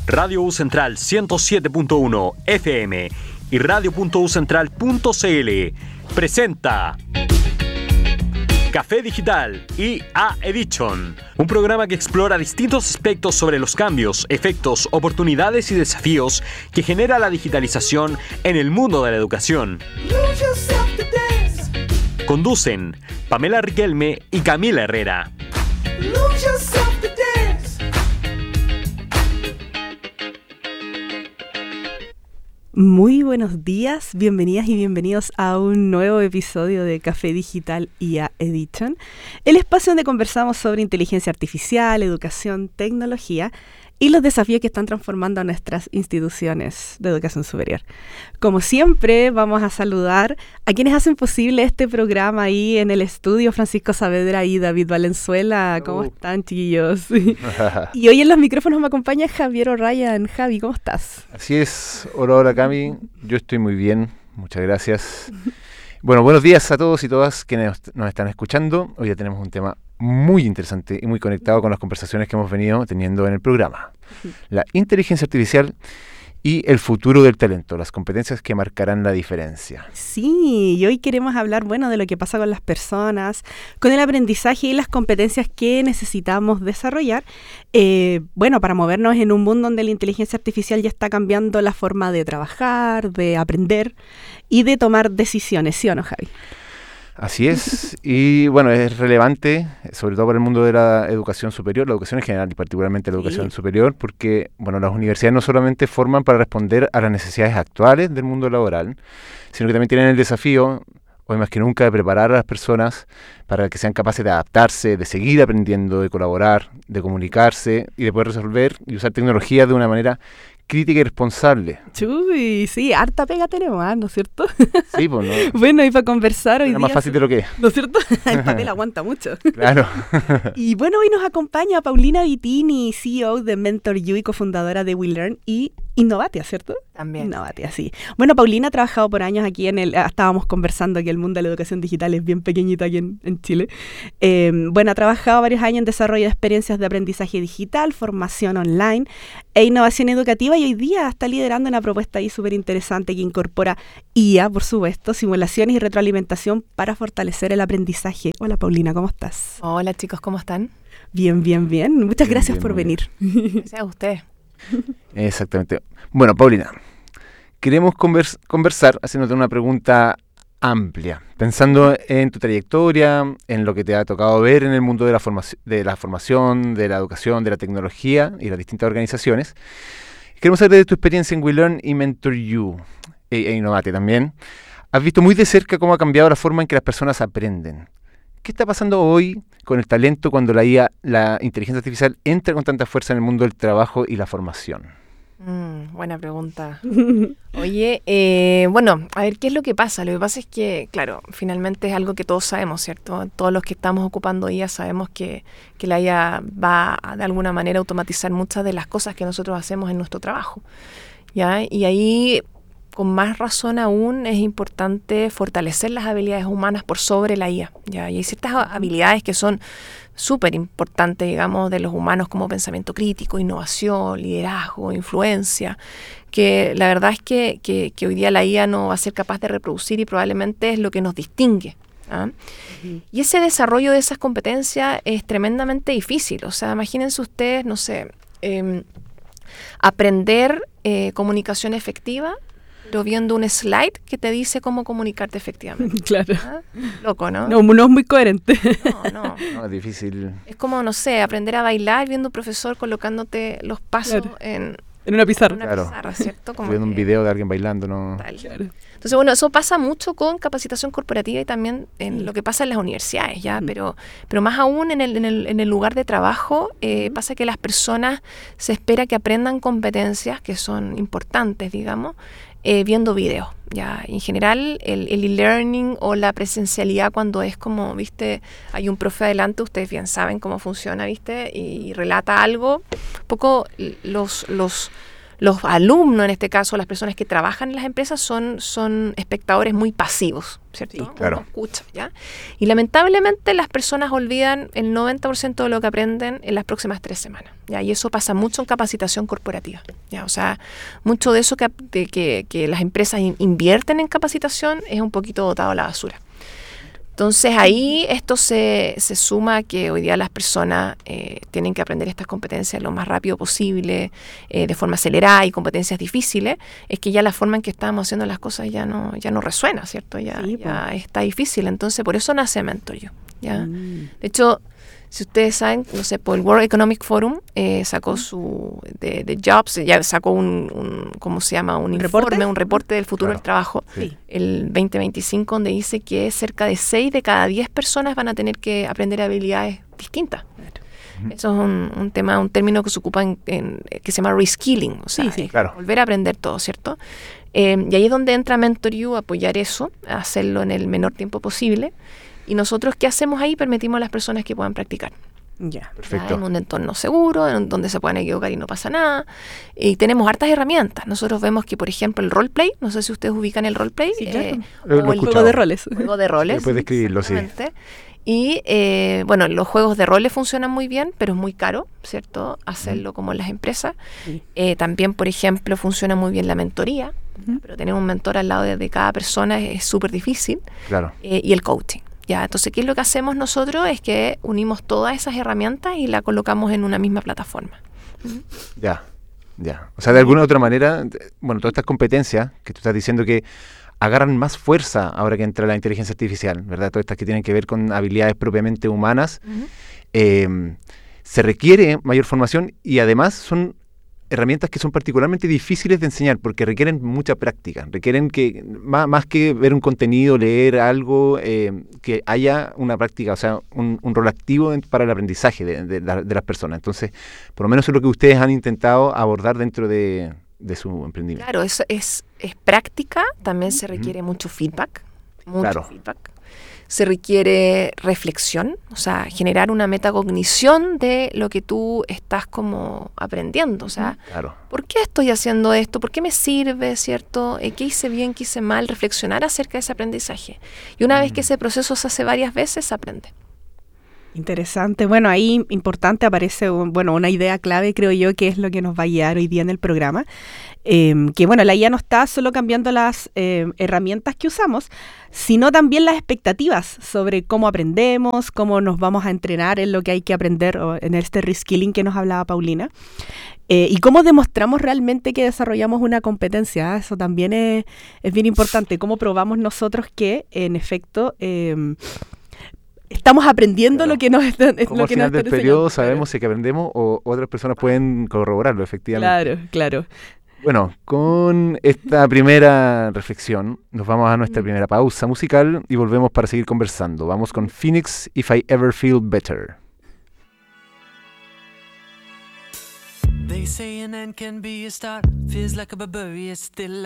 Radio U Central 107.1 FM y radio.ucentral.cl presenta Café Digital IA Edition, un programa que explora distintos aspectos sobre los cambios, efectos, oportunidades y desafíos que genera la digitalización en el mundo de la educación. Conducen Pamela Riquelme y Camila Herrera. Muy buenos días, bienvenidas y bienvenidos a un nuevo episodio de Café Digital IA Edition, el espacio donde conversamos sobre inteligencia artificial, educación, tecnología y los desafíos que están transformando a nuestras instituciones de educación superior. Como siempre, vamos a saludar a quienes hacen posible este programa ahí en el estudio, Francisco Saavedra y David Valenzuela. ¿Cómo están, chiquillos? Y hoy en los micrófonos me acompaña Javier O'Ryan. Javi, ¿cómo estás? Así es. Hola, Cami. Yo estoy muy bien. Muchas gracias. Bueno, buenos días a todos y todas quienes nos están escuchando. Hoy ya tenemos un tema muy interesante y muy conectado con las conversaciones que hemos venido teniendo en el programa. La inteligencia artificial y el futuro del talento, las competencias que marcarán la diferencia. Sí, y hoy queremos hablar, de lo que pasa con las personas, con el aprendizaje y las competencias que necesitamos desarrollar, para movernos en un mundo donde la inteligencia artificial ya está cambiando la forma de trabajar, de aprender y de tomar decisiones, ¿sí o no, Javi? Así es, y bueno, es relevante, sobre todo para el mundo de la educación superior, la educación en general y particularmente la educación superior, porque las universidades no solamente forman para responder a las necesidades actuales del mundo laboral, sino que también tienen el desafío, hoy más que nunca, de preparar a las personas para que sean capaces de adaptarse, de seguir aprendiendo, de colaborar, de comunicarse y de poder resolver y usar tecnología de una manera crítica y responsable. Chuy, sí, harta pega tenemos, ¿no es cierto? Sí, pues no. Bueno, y para conversar hoy día... Es más fácil de lo que es. ¿No es cierto? El papel aguanta mucho. Claro. Y bueno, hoy nos acompaña Paulina Vitini, CEO de Mentor.U y cofundadora de WeLearn y Innovatia, ¿cierto? También. Innovatia, sí. Bueno, Paulina ha trabajado por años aquí estábamos conversando que el mundo de la educación digital es bien pequeñito aquí en Chile. Ha trabajado varios años en desarrollo de experiencias de aprendizaje digital, formación online e innovación educativa, y hoy día está liderando una propuesta ahí súper interesante que incorpora IA, por supuesto, simulaciones y retroalimentación para fortalecer el aprendizaje. Hola, Paulina, ¿cómo estás? Hola, chicos, ¿cómo están? Bien. Muchas gracias por venir. Gracias a usted. Exactamente. Bueno, Paulina, queremos conversar haciéndote una pregunta amplia, pensando en tu trayectoria, en lo que te ha tocado ver en el mundo de la formación, de la educación, de la tecnología y las distintas organizaciones. Queremos saber de tu experiencia en WeLearn y Mentor.U e Innovatia también. Has visto muy de cerca cómo ha cambiado la forma en que las personas aprenden. ¿Qué está pasando hoy con el talento cuando la IA, la inteligencia artificial, entra con tanta fuerza en el mundo del trabajo y la formación? Buena pregunta. Oye, a ver, ¿qué es lo que pasa? Lo que pasa es que, claro, finalmente es algo que todos sabemos, ¿cierto? Todos los que estamos ocupando IA sabemos que la IA va a, de alguna manera, automatizar muchas de las cosas que nosotros hacemos en nuestro trabajo, ¿ya? Y ahí, con más razón aún, es importante fortalecer las habilidades humanas por sobre la IA, ¿ya? Y hay ciertas habilidades que son súper importantes, digamos, de los humanos, como pensamiento crítico, innovación, liderazgo, influencia, que la verdad es que hoy día la IA no va a ser capaz de reproducir y probablemente es lo que nos distingue, ¿ah? Uh-huh. Y ese desarrollo de esas competencias es tremendamente difícil. O sea, imagínense ustedes, aprender comunicación efectiva, pero viendo un slide que te dice cómo comunicarte efectivamente. Claro. ¿Ah? Loco, ¿no? No es muy coherente. No. No, es difícil. Es como, aprender a bailar viendo un profesor colocándote los pasos en una pizarra. Pizarra, ¿cierto? Como viendo un video de alguien bailando, ¿no? Claro. Entonces, eso pasa mucho con capacitación corporativa y también en lo que pasa en las universidades, ¿ya? Pero más aún en el lugar de trabajo, pasa que las personas se espera que aprendan competencias que son importantes, digamos, viendo videos, ¿ya? En general, el e-learning o la presencialidad, cuando es como, ¿viste? Hay un profe adelante, ustedes bien saben cómo funciona, ¿viste? Y relata algo. Un poco los los alumnos, en este caso, las personas que trabajan en las empresas, son espectadores muy pasivos, ¿cierto? Sí, claro. Uno escucha, ¿ya? Y lamentablemente las personas olvidan el 90% de lo que aprenden en las próximas 3 semanas, ¿ya? Y eso pasa mucho en capacitación corporativa, ¿ya? O sea, mucho de eso que las empresas invierten en capacitación es un poquito botado a la basura. Entonces ahí esto se suma a que hoy día las personas tienen que aprender estas competencias lo más rápido posible, de forma acelerada, y competencias difíciles, es que ya la forma en que estamos haciendo las cosas ya no resuena, ¿cierto? Ya está difícil. Entonces por eso nace Mentor.io, ¿ya? De hecho, si ustedes saben, no sé, por el World Economic Forum sacó de Jobs, ya sacó ¿cómo se llama? Un informe, un reporte del futuro del trabajo, el 2025, donde dice que cerca de 6 de cada 10 personas van a tener que aprender habilidades distintas. Eso es un término que se ocupa que se llama reskilling, o sea, volver a aprender todo, ¿cierto? Y ahí es donde entra Mentor.io a apoyar eso, a hacerlo en el menor tiempo posible. Y nosotros, ¿qué hacemos ahí? Permitimos a las personas que puedan practicar. Ya, perfecto. En un entorno seguro, en donde se puedan equivocar y no pasa nada. Y tenemos hartas herramientas. Nosotros vemos que, por ejemplo, el roleplay, no sé si ustedes ubican el roleplay. Sí, claro. O el juego de roles. Juego de roles. Puedes describirlo, sí. Y, bueno, los juegos de roles funcionan muy bien, pero es muy caro, ¿cierto? Hacerlo como en las empresas. Sí. También, por ejemplo, funciona muy bien la mentoría, pero tener un mentor al lado de cada persona es súper difícil. Claro. Y el coaching. Ya, entonces, ¿qué es lo que hacemos nosotros? Es que unimos todas esas herramientas y la colocamos en una misma plataforma. Ya. O sea, de alguna u otra manera, bueno, todas estas competencias que tú estás diciendo que agarran más fuerza ahora que entra la inteligencia artificial, ¿verdad? Todas estas que tienen que ver con habilidades propiamente humanas, se requiere mayor formación y además son herramientas que son particularmente difíciles de enseñar porque requieren mucha práctica, requieren que más que ver un contenido, leer algo, que haya una práctica, o sea, un rol activo para el aprendizaje de las personas. Entonces, por lo menos es lo que ustedes han intentado abordar dentro de su emprendimiento. Claro, eso es práctica, también se requiere mucho feedback, feedback. Se requiere reflexión, o sea, generar una metacognición de lo que tú estás como aprendiendo, o sea, ¿por qué estoy haciendo esto? ¿Por qué me sirve, cierto? ¿Qué hice bien, qué hice mal? Reflexionar acerca de ese aprendizaje. Y una vez que ese proceso se hace varias veces, se aprende. Interesante. Bueno, ahí importante aparece una idea clave, creo yo, que es lo que nos va a guiar hoy día en el programa. Que bueno, la IA no está solo cambiando las herramientas que usamos, sino también las expectativas sobre cómo aprendemos, cómo nos vamos a entrenar en lo que hay que aprender, o en este reskilling que nos hablaba Paulina. Y cómo demostramos realmente que desarrollamos una competencia. Eso también es bien importante. Cómo probamos nosotros que, en efecto, estamos aprendiendo lo que nos están enseñando. Como al final del periodo sabemos si que aprendemos o otras personas pueden corroborarlo, efectivamente. Claro. Bueno, con esta primera reflexión nos vamos a nuestra primera pausa musical y volvemos para seguir conversando. Vamos con Phoenix, If I Ever Feel Better. They say an end can be a start. Feels like a barbarian, still